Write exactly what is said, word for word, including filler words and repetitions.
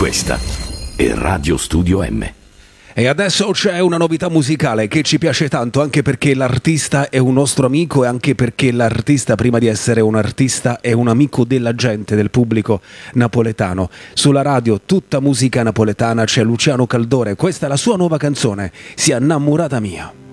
Questa è Radio Studio M. E adesso c'è una novità musicale che ci piace tanto, anche perché l'artista è un nostro amico e anche perché l'artista, prima di essere un artista, è un amico della gente, del pubblico napoletano. Sulla radio tutta musica napoletana, c'è Luciano Caldore, questa è la sua nuova canzone, Sia innamorata mia.